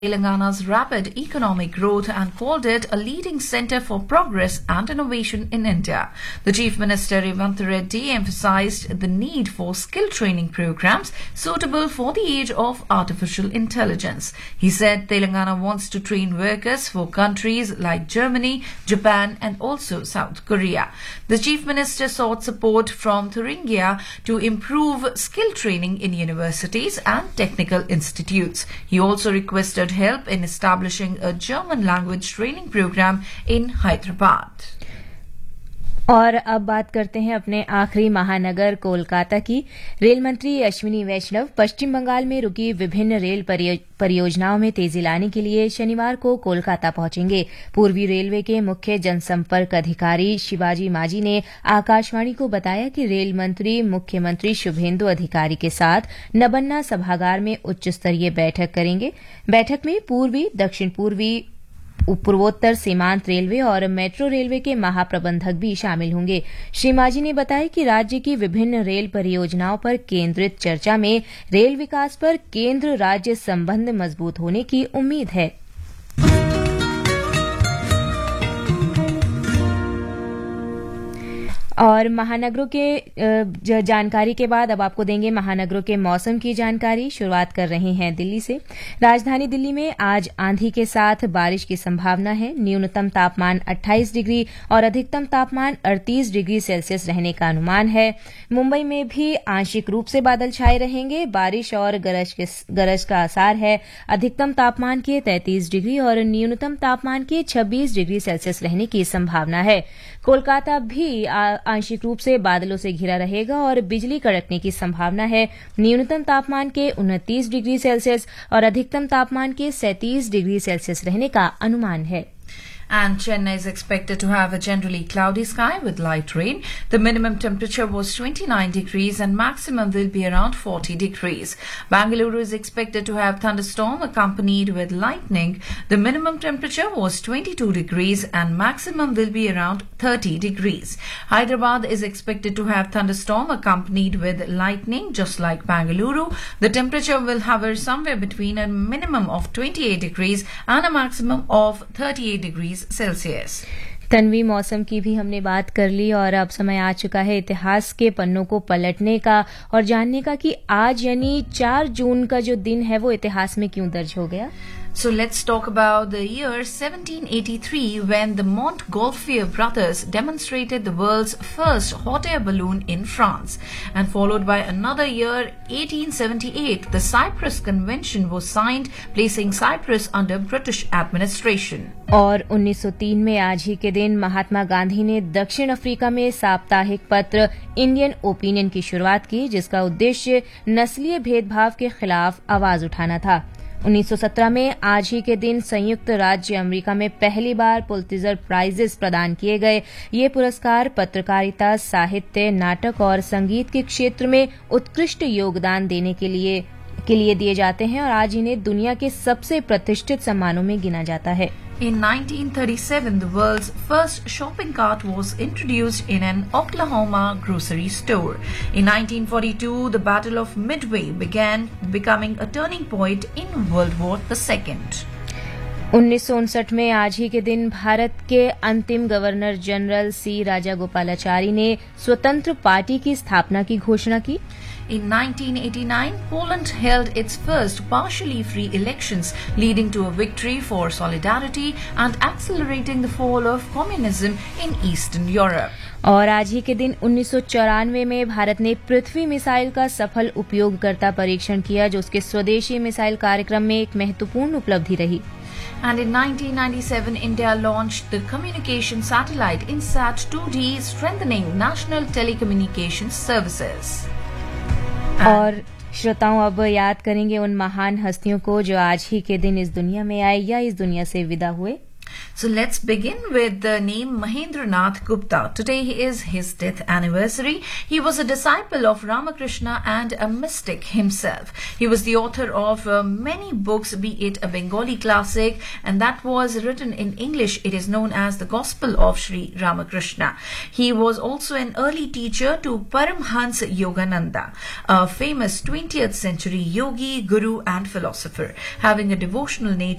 Telangana's rapid economic growth and called it a leading center for progress and innovation in India. The Chief Minister Revanth Reddy emphasized the need for skill training programs suitable for the age of artificial intelligence. He said Telangana wants to train workers for countries like Germany, Japan and also South Korea. The Chief Minister sought support from Thuringia to improve skill training in universities and technical institutes. He also requested help in establishing a German language training program in Hyderabad. और अब बात करते हैं अपने आखिरी महानगर कोलकाता की। Rail मंत्री अश्विनी वैष्णव पश्चिम बंगाल में रुकी विभिन्न रेल परियोजनाओं में तेजी लाने के लिए शनिवार को कोलकाता पहुंचेंगे। पूर्वी रेलवे के मुख्य जनसंपर्क अधिकारी शिवाजी मांझी ने आकाशवाणी को बताया कि रेल मंत्री मुख्यमंत्री शुभेंदु अधिकारी के साथ नबन्ना सभागार में उच्च स्तरीय बैठक करेंगे। बैठक में पूर्वी, दक्षिण पूर्वी, पूर्वोत्तर सीमांत रेलवे और मेट्रो रेलवे के महाप्रबंधक भी शामिल होंगे। श्री मांझी ने बताया कि राज्य की विभिन्न रेल परियोजनाओं पर केंद्रित चर्चा में रेल विकास पर केंद्र राज्य संबंध मजबूत होने की उम्मीद है। और महानगरों के जानकारी के बाद अब आपको देंगे महानगरों के मौसम की जानकारी। शुरुआत कर रहे हैं दिल्ली से। राजधानी दिल्ली में आज आंधी के साथ बारिश की संभावना है। न्यूनतम तापमान 28 डिग्री और अधिकतम तापमान 38 डिग्री सेल्सियस रहने का अनुमान है। मुंबई में भी आंशिक रूप से बादल छाए रहेंगे। बारिश और गरज का आसार है। अधिकतम तापमान के 33 डिग्री और न्यूनतम तापमान के 26 डिग्री सेल्सियस रहने की संभावना है। कोलकाता भी आंशिक रूप से बादलों से घिरा रहेगा और बिजली कड़कने की संभावना है। न्यूनतम तापमान के 29 डिग्री सेल्सियस और अधिकतम तापमान के 37 डिग्री सेल्सियस रहने का अनुमान है। And Chennai is expected to have a generally cloudy sky with light rain. The minimum temperature was 29 degrees and maximum will be around 40 degrees. Bangalore is expected to have thunderstorm accompanied with lightning. The minimum temperature was 22 degrees and maximum will be around 30 degrees. Hyderabad is expected to have thunderstorm accompanied with lightning just like Bangalore. The temperature will hover somewhere between a minimum of 28 degrees and a maximum of 38 degrees Celsius. Tanvi, मौसम की भी हमने बात कर ली और अब समय आ चुका है इतिहास के पन्नों को पलटने का और जानने का कि आज यानी 4 जून का जो दिन है वो इतिहास में क्यों दर्ज हो गया। So let's talk about the year 1783 when the Montgolfier brothers demonstrated the world's first hot air balloon in France, and followed by another year 1878 the Cyprus Convention was signed placing Cyprus under British administration. और 1903 में आज ही के दिन महात्मा गांधी ने दक्षिण Africa में साप्ताहिक पत्र इंडियन ओपिनियन की शुरुआत की जिसका उद्देश्य नस्लीय भेदभाव के खिलाफ आवाज उठाना था। 1917 में आज ही के दिन संयुक्त राज्य अमेरिका में पहली बार पुलित्जर प्राइजेस प्रदान किए गए। ये पुरस्कार पत्रकारिता, साहित्य, नाटक और संगीत के क्षेत्र में उत्कृष्ट योगदान देने के लिए दिए जाते हैं और आज इन्हें दुनिया के सबसे प्रतिष्ठित सम्मानों में गिना जाता है। In 1937, the world's first shopping cart was introduced in an Oklahoma grocery store. In 1942, the Battle of Midway began, becoming a turning point in World War II. 1959 में आज ही के दिन भारत के अंतिम गवर्नर जनरल सी राजागोपालाचारी ने स्वतंत्र पार्टी की स्थापना की घोषणा की। In 1989, Poland held its first partially free elections, leading to a victory for solidarity and accelerating the fall of communism in Eastern Europe. और आज ही के दिन 1994 में भारत ने पृथ्वी मिसाइल का सफल उपयोगकर्ता परीक्षण किया जो उसके स्वदेशी मिसाइल कार्यक्रम में एक महत्वपूर्ण उपलब्धि रही। And in 1997, India launched the communication satellite INSAT 2D, strengthening national telecommunications services. और श्रोताओं, अब याद करेंगे उन महान हस्तियों को जो आज ही के दिन इस दुनिया में आए या इस दुनिया से विदा हुए। So let's begin with the name Mahendranath Gupta. Today is his death anniversary. He was a disciple of Ramakrishna and a mystic himself. He was the author of many books, be it a Bengali classic, and that was written in English. It is known as the Gospel of Sri Ramakrishna. He was also an early teacher to Paramhans Yogananda, a famous 20th century yogi, guru and philosopher. Having a devotional nature,